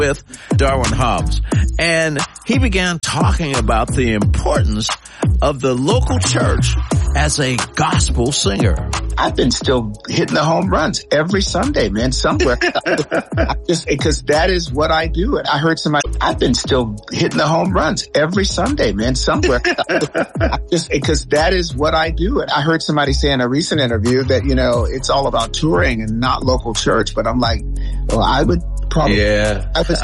with Darwin Hobbs. And he began talking about the importance of the local church as a gospel singer. I've been still hitting the home runs every Sunday, man, somewhere. Just because that is what I do. And I heard somebody, I've been still hitting the home runs every Sunday, man, somewhere. Just because that is what I do. And I heard somebody say in a recent interview that, you know, it's all about touring and not local church. But I'm like, well, I would probably,